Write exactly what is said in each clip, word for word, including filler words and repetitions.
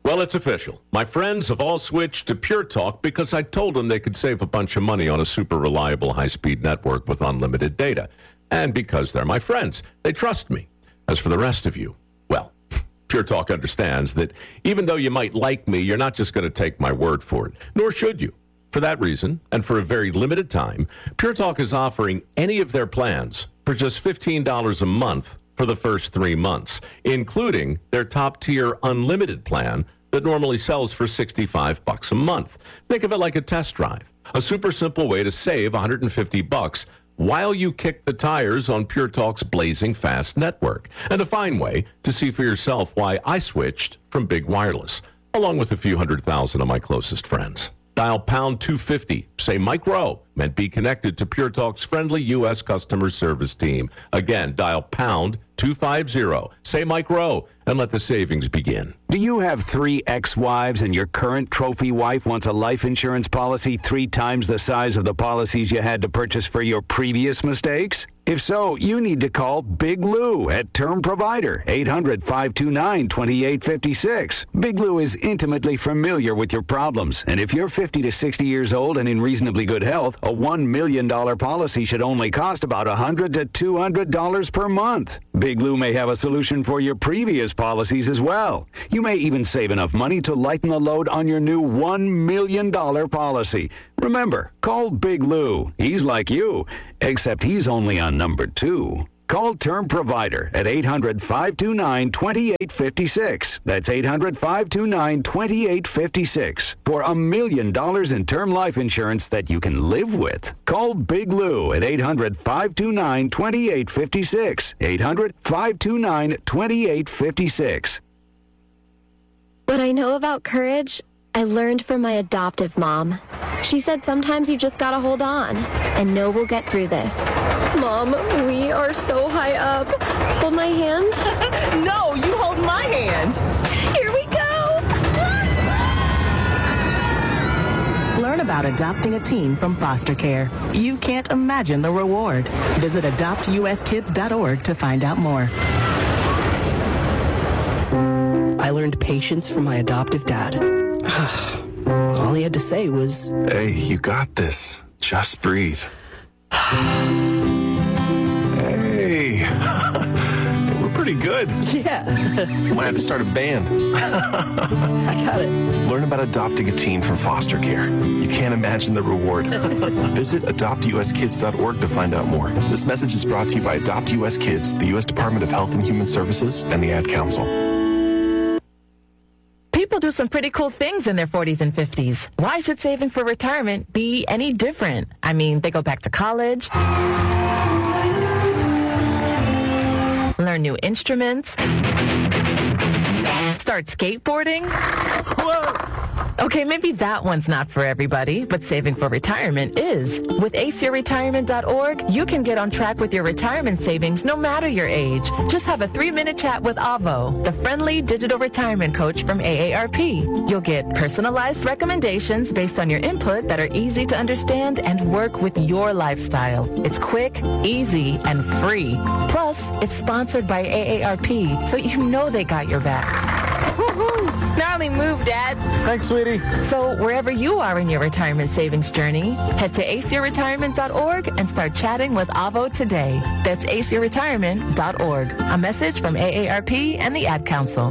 Well, it's official. My friends have all switched to Pure Talk because I told them they could save a bunch of money on a super reliable high-speed network with unlimited data. And because they're my friends, they trust me. As for the rest of you, well, Pure Talk understands that even though you might like me, you're not just going to take my word for it, nor should you. For that reason, and for a very limited time, Pure Talk is offering any of their plans for just fifteen dollars a month for the first three months, including their top-tier unlimited plan that normally sells for sixty-five bucks a month. Think of it like a test drive, a super simple way to save one hundred fifty bucks while you kick the tires on Pure Talk's blazing fast network, and a fine way to see for yourself why I switched from Big Wireless, along with a few hundred thousand of my closest friends. Dial pound two fifty, say Mike Rowe, and be connected to Pure Talk's friendly U S customer service team. Again, dial pound two fifty, say Mike Rowe, and let the savings begin. Do you have three ex-wives and your current trophy wife wants a life insurance policy three times the size of the policies you had to purchase for your previous mistakes? If so, you need to call Big Lou at Term Provider, eight hundred, five two nine, two eight five six. Big Lou is intimately familiar with your problems, and if you're fifty to sixty years old and in reasonably good health, a one million dollars policy should only cost about one hundred to two hundred dollars per month. Big Lou may have a solution for your previous policies as well. You may even save enough money to lighten the load on your new one million dollars policy. Remember, call Big Lou. He's like you, except he's only on number two. Call Term Provider at eight hundred, five two nine, two eight five six. That's eight hundred, five two nine, two eight five six for a million dollars in term life insurance that you can live with. Call Big Lou at eight hundred, five two nine, two eight five six. eight hundred, five two nine, two eight five six. What I know about courage, I learned from my adoptive mom. She said sometimes you just gotta hold on and know we'll get through this. Mom, we are so high up. Hold my hand. No, you hold my hand. Here we go. Learn about adopting a teen from foster care. You can't imagine the reward. Visit adopt u s kids dot org to find out more. I learned patience from my adoptive dad. All he had to say was, "Hey, you got this. Just breathe." Hey, we're pretty good. yeah. We might have to start a band. I got it. Learn about adopting a teen from foster care. You can't imagine the reward. Visit adopt u s kids dot org to find out more. This message is brought to you by Adopt U S Kids, the U S Department of Health and Human Services, and the Ad Council. People do some pretty cool things in their forties and fifties. Why should saving for retirement be any different? I mean, they go back to college, learn new instruments, start skateboarding. Whoa. Okay, maybe that one's not for everybody, but saving for retirement is. With ace your retirement dot org, you can get on track with your retirement savings no matter your age. Just have a three-minute chat with Avo, the friendly digital retirement coach from A A R P. You'll get personalized recommendations based on your input that are easy to understand and work with your lifestyle. It's quick, easy, and free. Plus, it's sponsored by A A R P, so you know they got your back. Gnarly move, Dad. Thanks, sweetie. So wherever you are in your retirement savings journey, head to ace your retirement dot org and start chatting with Avo today. That's ace your retirement dot org. A message from A A R P and the Ad Council.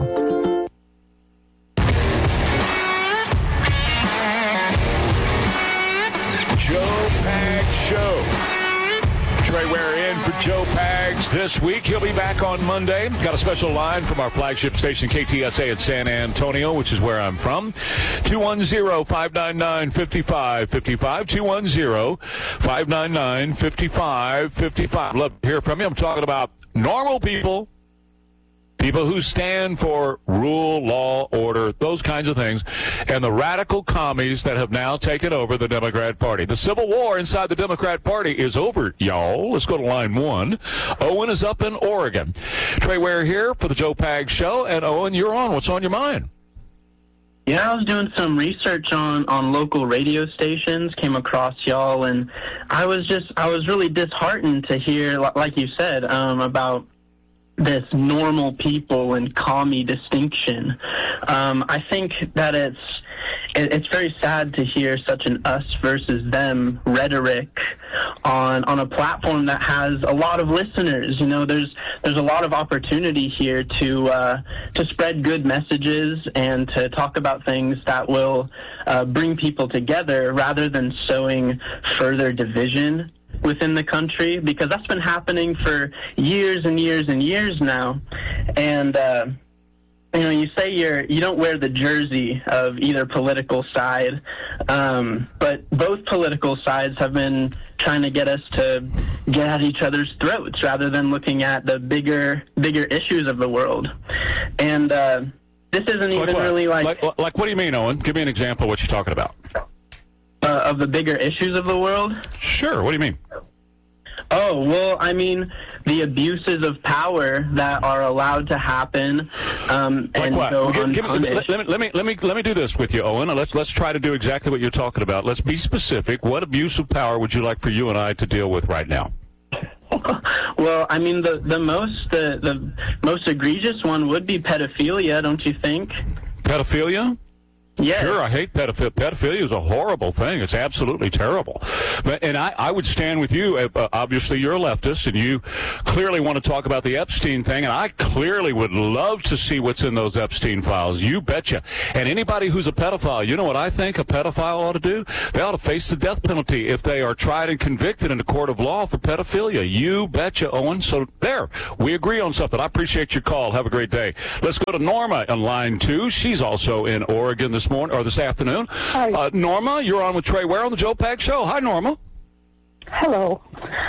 Joe Pags Show. Trey Ware in for Joe Pags this week. He'll be back on Monday. Got a special line from our flagship station, K T S A at San Antonio, which is where I'm from. two one zero, five nine nine, five five five five. two one zero, five nine nine, five five five five. Love to hear from you. I'm talking about normal people. People who stand for rule, law, order, those kinds of things, and the radical commies that have now taken over the Democrat Party. The civil war inside the Democrat Party is over, y'all. Let's go to line one. Owen is up in Oregon. Trey Ware here for the Joe Pags Show, and Owen, you're on. What's on your mind? Yeah, I was doing some research on, on local radio stations, came across y'all, and I was just, I was really disheartened to hear, like you said, um, about this normal people and commie distinction. Um, I think that it's it, it's very sad to hear such an us versus them rhetoric on on a platform that has a lot of listeners. You know, there's there's a lot of opportunity here to uh, to spread good messages and to talk about things that will uh, bring people together rather than sowing further division within the country, because that's been happening for years and years and years now. And uh, you know, you say you're you don't wear the jersey of either political side, um, but both political sides have been trying to get us to get at each other's throats rather than looking at the bigger bigger issues of the world. And uh, this isn't even like really like, like like what do you mean, Owen? Give me an example of what you're talking about. Uh, of the bigger issues of the world? Sure. What do you mean? Oh, well, I mean, the abuses of power that are allowed to happen um, like and what? go Give, give, unpunished. let, me, let me let me let me do this with you, Owen. Let's let's try to do exactly what you're talking about. Let's be specific. What abuse of power would you like for you and I to deal with right now? Well, I mean, the the most the, the most egregious one would be pedophilia, don't you think? Pedophilia? Yes. Sure, I hate pedophilia. Pedophilia is a horrible thing. It's absolutely terrible. But, and I, I would stand with you. Uh, obviously, you're a leftist, and you clearly want to talk about the Epstein thing, and I clearly would love to see what's in those Epstein files. You betcha. And anybody who's a pedophile, you know what I think a pedophile ought to do? They ought to face the death penalty if they are tried and convicted in a court of law for pedophilia. You betcha, Owen. So there, we agree on something. I appreciate your call. Have a great day. Let's go to Norma on line two. She's also in Oregon this morning or this afternoon. Hi. Uh, Norma, you're on with Trey Ware on the Joe Pags Show. Hi, Norma. Hello.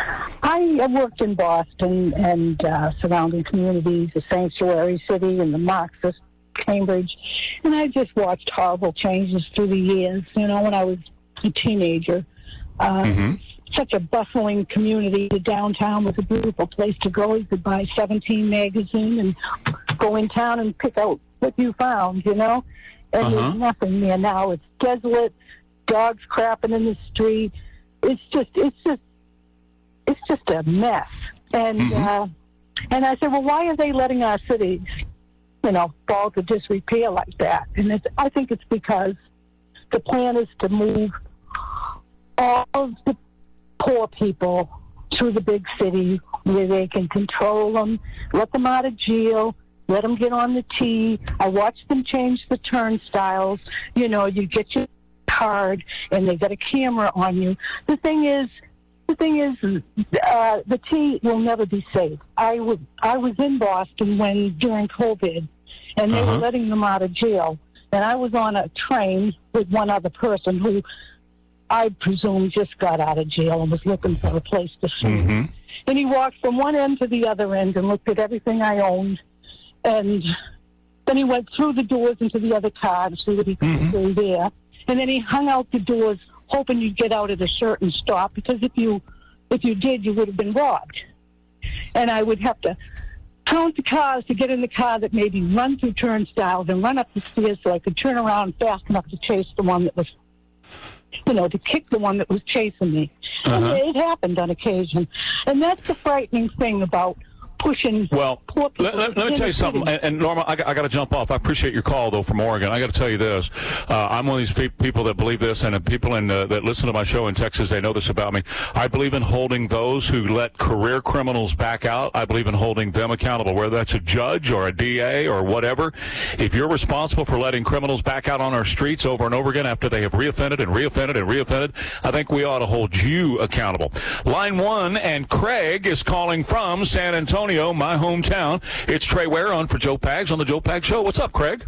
I have worked in Boston and uh, surrounding communities, the Sanctuary City and the Marxist, Cambridge, and I just watched horrible changes through the years. You know, when I was a teenager, uh, mm-hmm. such a bustling community. The downtown was a beautiful place to go. You could buy seventeen magazine and go in town and pick out what you found, you know? And uh-huh. there's nothing there now. It's desolate, dogs crapping in the street. It's just, it's just, it's just a mess. And mm-hmm. uh, and I said, well, why are they letting our cities, you know, fall to disrepair like that? And it's, I think it's because the plan is to move all of the poor people to the big city where they can control them, let them out of jail, let them get on the T. I watched them change the turnstiles. You know, you get your card, and they got a camera on you. The thing is, the thing is, uh, the T will never be safe. I was I was in Boston when during COVID, and they uh-huh. were letting them out of jail. And I was on a train with one other person who I presume just got out of jail and was looking for a place to sleep. Mm-hmm. And he walked from one end to the other end and looked at everything I owned. And then he went through the doors into the other car to see what he could mm-hmm. do there. And then he hung out the doors, hoping you'd get out at a certain stop, because if you if you did, you would have been robbed. And I would have to count the cars to get in the car that made me run through turnstiles and run up the stairs so I could turn around fast enough to chase the one that was, you know, to kick the one that was chasing me. Uh-huh. And it happened on occasion. And that's the frightening thing about pushing well, poor people. Let, let, let me tell you something. And, and Norma, I, I got to jump off. I appreciate your call, though, from Oregon. I got to tell you this. Uh, I'm one of these pe- people that believe this, and people in, uh, that listen to my show in Texas, they know this about me. I believe in holding those who let career criminals back out. I believe in holding them accountable, whether that's a judge or a D A or whatever. If you're responsible for letting criminals back out on our streets over and over again after they have reoffended and reoffended and reoffended, I think we ought to hold you accountable. Line one, and Craig is calling from San Antonio, my hometown. It's Trey Ware on for Joe Pags on the Joe Pags Show. What's up, Craig?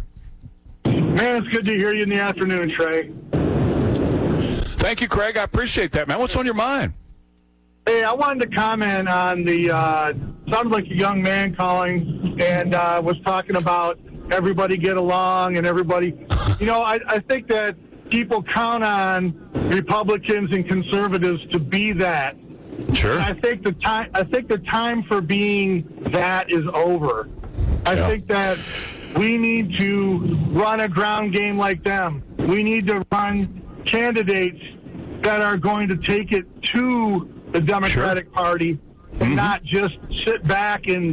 Man, it's good to hear you in the afternoon, Trey. Thank you, Craig. I appreciate that, man. What's on your mind? Hey, I wanted to comment on the, uh, sounded like a young man calling and uh, was talking about everybody get along and everybody, you know, I, I think that people count on Republicans and conservatives to be that. Sure. And I think the time. I think the time for being that is over. I yeah. think that we need to run a ground game like them. We need to run candidates that are going to take it to the Democratic sure. Party and mm-hmm. not just sit back and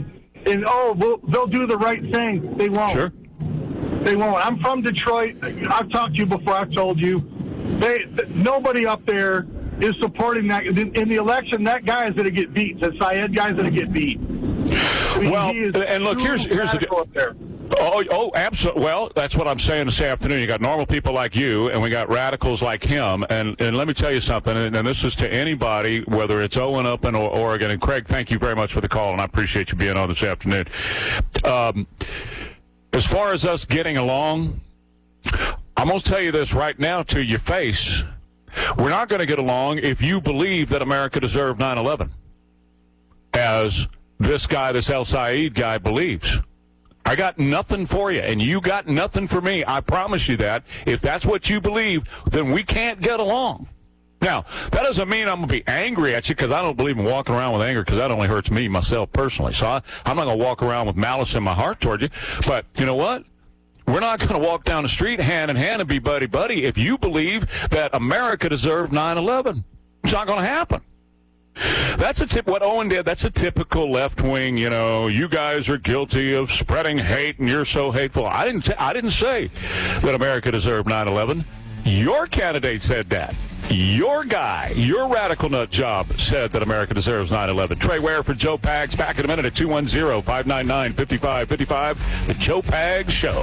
and oh, we'll, they'll do the right thing. They won't. Sure. They won't. I'm from Detroit. I've talked to you before. I've told you. They th- nobody up there is supporting that. In, in the election, that guy is going to get beat. The Syed guy's going to get beat. I mean, well, he is and look, here's here's the up there. Oh, oh, absolutely. Well, that's what I'm saying this afternoon. You got normal people like you, and we got radicals like him. And and let me tell you something, and, and this is to anybody, whether it's Owen up in Oregon. And Craig, thank you very much for the call, and I appreciate you being on this afternoon. Um, as far as us getting along, I'm going to tell you this right now to your face. We're not going to get along if you believe that America deserved nine eleven, as this guy, this El Sayed guy, believes. I got nothing for you, and you got nothing for me. I promise you that. If that's what you believe, then we can't get along. Now, that doesn't mean I'm going to be angry at you, because I don't believe in walking around with anger, because that only hurts me, myself, personally. So I, I'm not going to walk around with malice in my heart toward you. But you know what? We're not going to walk down the street hand in hand and be buddy-buddy if you believe that America deserved nine eleven. It's not going to happen. That's a tip. What Owen did, that's a typical left-wing, you know, you guys are guilty of spreading hate and you're so hateful. I didn't say, I didn't say that America deserved nine eleven. Your candidate said that. Your guy, your radical nut job said that America deserves nine eleven. Trey Ware for Joe Pags. Back in a minute at two one zero, five nine nine, five five five five. The Joe Pags Show.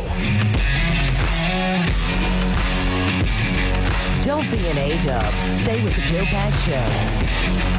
Don't be an A-dub. Stay with the Joe Pags Show.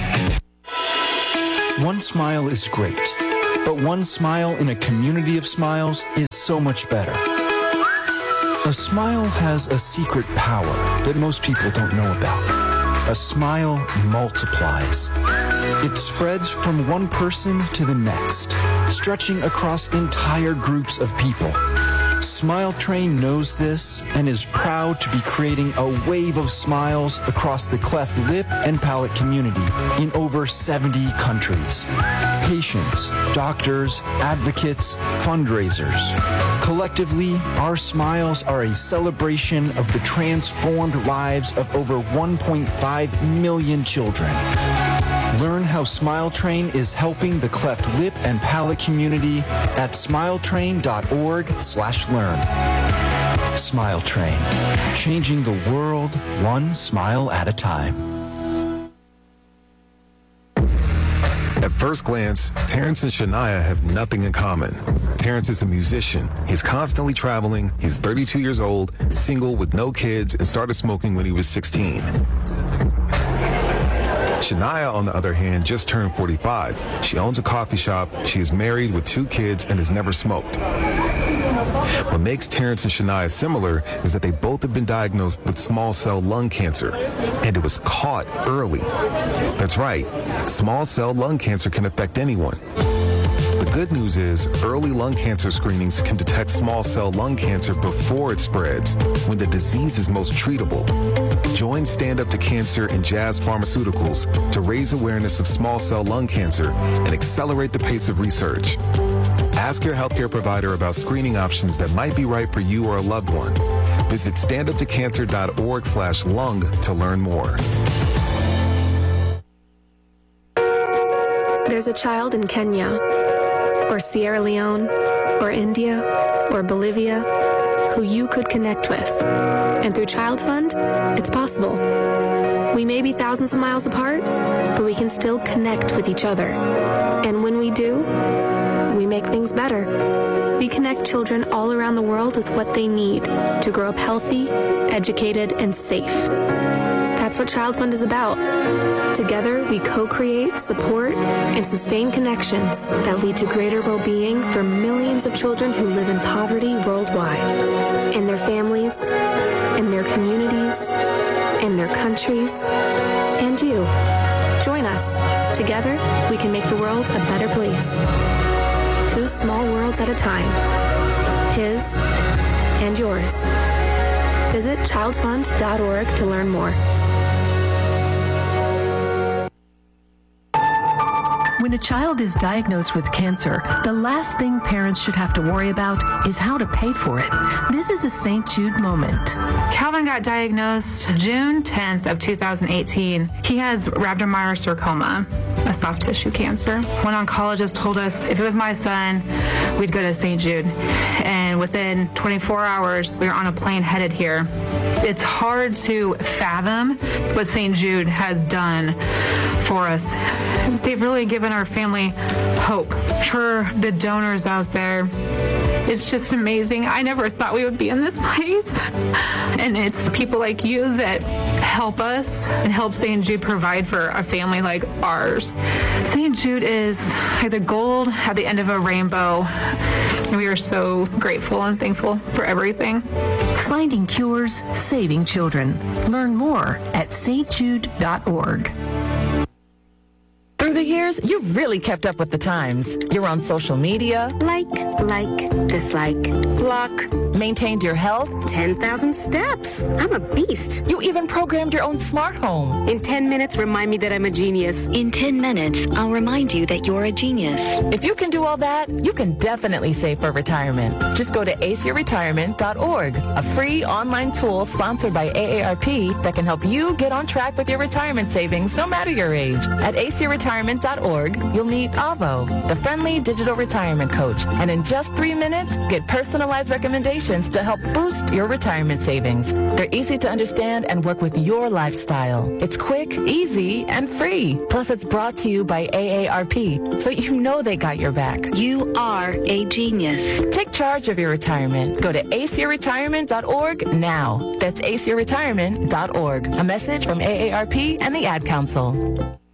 One smile is great, but one smile in a community of smiles is so much better. A smile has a secret power that most people don't know about. A smile multiplies. It spreads from one person to the next, stretching across entire groups of people. Smile Train knows this and is proud to be creating a wave of smiles across the cleft lip and palate community in over seventy countries. Patients, doctors, advocates, fundraisers. Collectively, our smiles are a celebration of the transformed lives of over one point five million children. Learn how Smile Train is helping the cleft lip and palate community at smiletrain.org slash learn. Smile Train, changing the world one smile at a time. At first glance, Terrence and Shania have nothing in common. Terrence is a musician. He's constantly traveling. He's thirty-two years old, single with no kids, and started smoking when he was sixteen. Shania, on the other hand, just turned forty-five. She owns a coffee shop, she is married with two kids, and has never smoked. What makes Terrence and Shania similar is that they both have been diagnosed with small cell lung cancer, and it was caught early. That's right, small cell lung cancer can affect anyone. The good news is early lung cancer screenings can detect small cell lung cancer before it spreads, when the disease is most treatable. Join Stand Up to Cancer and Jazz Pharmaceuticals to raise awareness of small cell lung cancer and accelerate the pace of research. Ask your healthcare provider about screening options that might be right for you or a loved one. Visit standuptocancer.org slash lung to learn more. There's a child in Kenya, or Sierra Leone, or India, or Bolivia, who you could connect with. And through Child Fund, it's possible. We may be thousands of miles apart, but we can still connect with each other. And when we do, we make things better. We connect children all around the world with what they need to grow up healthy, educated, and safe. That's what Child Fund is about. Together, we co-create, support, and sustain connections that lead to greater well-being for millions of children who live in poverty worldwide, in their families, in their communities, in their countries, and you. Join us. Together, we can make the world a better place. Two small worlds at a time. His and yours. Visit child fund dot org to learn more. When a child is diagnosed with cancer, the last thing parents should have to worry about is how to pay for it. This is a Saint Jude moment. Calvin got diagnosed June tenth of two thousand eighteen. He has rhabdomyosarcoma, a soft tissue cancer. One oncologist told us if it was my son, we'd go to Saint Jude. And within twenty-four hours, we were on a plane headed here. It's hard to fathom what Saint Jude has done for us. They've really given our family hope. For the donors out there, it's just amazing. I never thought we would be in this place. And it's people like you that help us and help Saint Jude provide for a family like ours. Saint Jude is like the gold at the end of a rainbow. And we are so grateful and thankful for everything. Finding cures, saving children. Learn more at S T Jude dot org. Through the years, you've really kept up with the times. You're on social media. Like, like, dislike, block. Maintained your health. ten thousand steps. I'm a beast. You even programmed your own smart home. In ten minutes, remind me that I'm a genius. In ten minutes, I'll remind you that you're a genius. If you can do all that, you can definitely save for retirement. Just go to A C E retirement dot org, a free online tool sponsored by A A R P that can help you get on track with your retirement savings no matter your age. At A C E retirement dot org, you'll meet Avo, the friendly digital retirement coach. And in just three minutes, get personalized recommendations to help boost your retirement savings. They're easy to understand and work with your lifestyle. It's quick, easy, and free. Plus, it's brought to you by A A R P, so you know they got your back. You are a genius. Take charge of your retirement. Go to A C E retirement dot org now. That's A C E retirement dot org. A message from A A R P and the Ad Council.